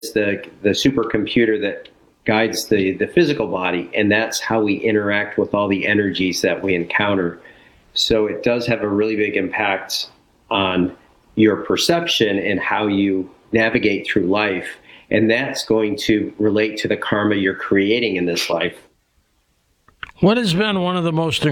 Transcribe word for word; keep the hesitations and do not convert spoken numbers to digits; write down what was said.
the the supercomputer that guides the the physical body, and that's how we interact with all the energies that we encounter. So it does have a really big impact on your perception and how you navigate through life, and that's going to relate to the karma you're creating in this life. What has been one of the most